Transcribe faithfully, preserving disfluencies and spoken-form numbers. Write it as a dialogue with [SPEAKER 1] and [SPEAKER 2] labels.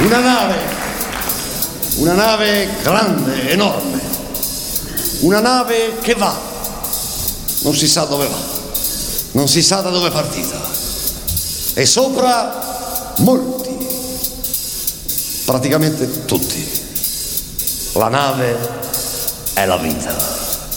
[SPEAKER 1] Una nave, una nave grande, enorme, una nave che va, non si sa dove va, non si sa da dove è partita, e sopra molti, praticamente tutti. La nave è la vita.